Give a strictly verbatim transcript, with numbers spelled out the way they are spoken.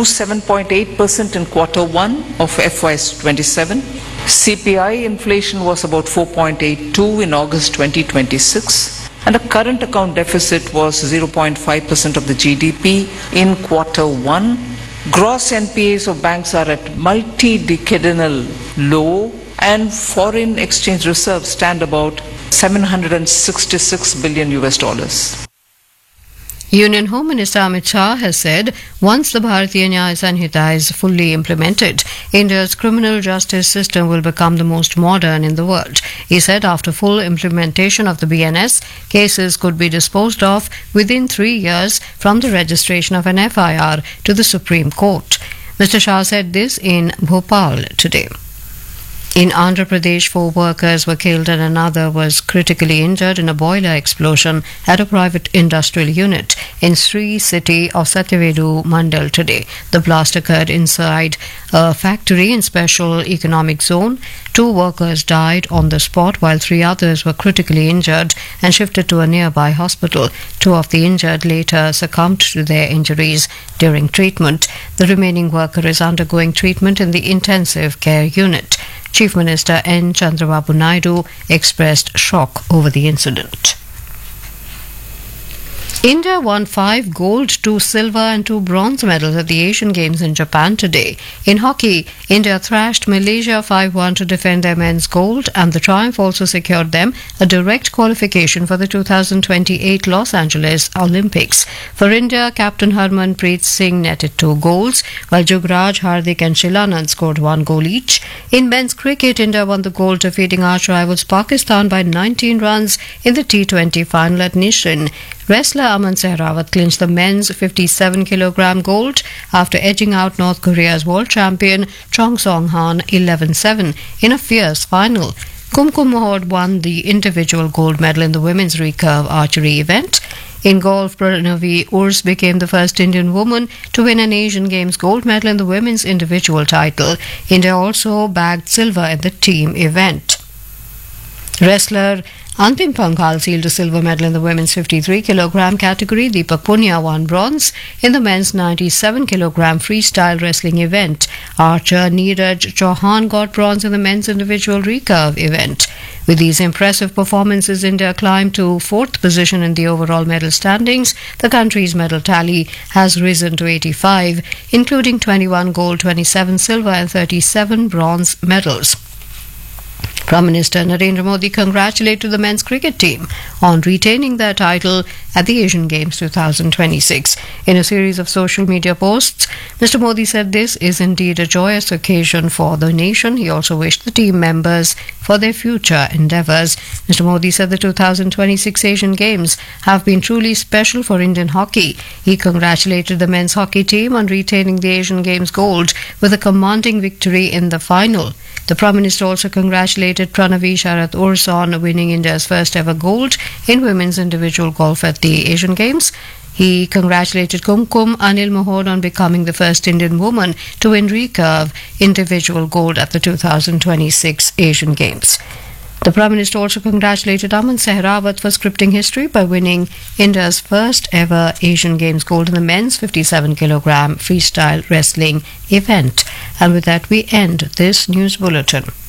seven point eight percent in quarter one of F Y twenty-seven. C P I inflation was about four point eight two in August twenty twenty-six, and the current account deficit was zero point five percent of the G D P in quarter one. Gross N P As of banks are at multi-decadal low, and foreign exchange reserves stand about seven hundred sixty-six billion U S dollars. Union Home Minister Amit Shah has said once the Bharatiya Nyaya Sanhita is fully implemented, India's criminal justice system will become the most modern in the world. He said after full implementation of the B N S, cases could be disposed of within three years from the registration of an F I R to the Supreme Court. Mister Shah said this in Bhopal today. In Andhra Pradesh, four workers were killed and another was critically injured in a boiler explosion at a private industrial unit in Sri city of Satyavedu Mandal today. The blast occurred inside a factory in Special Economic Zone. Two workers died on the spot while three others were critically injured and shifted to a nearby hospital. Two of the injured later succumbed to their injuries during treatment. The remaining worker is undergoing treatment in the intensive care unit. Chief Minister N. Chandrababu Naidu expressed shock over the incident. India won five gold, two silver and two bronze medals at the Asian Games in Japan today. In hockey, India thrashed Malaysia five one to defend their men's gold, and the triumph also secured them a direct qualification for the two thousand twenty-eight Los Angeles Olympics. For India, Captain Harmanpreet Singh netted two goals, while Jugraj, Hardik and Shilanand scored one goal each. In men's cricket, India won the gold, defeating arch rivals Pakistan by nineteen runs in the T twenty final at Nishin. Wrestler Aman Sehrawat clinched the men's fifty-seven kilogram gold after edging out North Korea's world champion Chong Song-han eleven seven in a fierce final. Kumkum Mohod won the individual gold medal in the women's recurve archery event. In golf, Pranavi Urs became the first Indian woman to win an Asian Games gold medal in the women's individual title. India also bagged silver in the team event. Wrestler Antim Panghal sealed a silver medal in the women's fifty-three kilogram category. Deepak Punia won bronze in the men's ninety-seven kilogram freestyle wrestling event. Archer Neeraj Chauhan got bronze in the men's individual recurve event. With these impressive performances, India climbed to fourth position in the overall medal standings. The country's medal tally has risen to eighty-five, including twenty-one gold, twenty-seven silver and thirty-seven bronze medals. Prime Minister Narendra Modi congratulated the men's cricket team on retaining their title at the Asian Games twenty twenty-six. In a series of social media posts, Mister Modi said this is indeed a joyous occasion for the nation. He also wished the team members for their future endeavours. Mister Modi said the two thousand twenty-six Asian Games have been truly special for Indian hockey. He congratulated the men's hockey team on retaining the Asian Games gold with a commanding victory in the final. The Prime Minister also congratulated Pranavi Sharath Urs on winning India's first ever gold in women's individual golf at the Asian Games. He congratulated Kumkum Anil Mohod on becoming the first Indian woman to win recurve individual gold at the two thousand twenty-six Asian Games. The Prime Minister also congratulated Aman Sehrawat for scripting history by winning India's first ever Asian Games gold in the men's fifty-seven kilogram freestyle wrestling event. And with that, we end this news bulletin.